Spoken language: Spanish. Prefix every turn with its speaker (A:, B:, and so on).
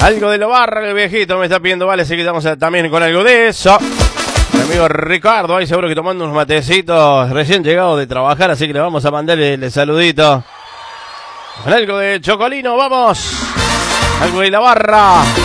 A: Algo de la barra, el viejito me está pidiendo, vale, así que estamos también con algo de eso. Mi amigo Ricardo, ahí seguro que tomando unos matecitos, recién llegado de trabajar, así que le vamos a mandar el saludito. Con algo de Chocolino, vamos. Algo de la barra.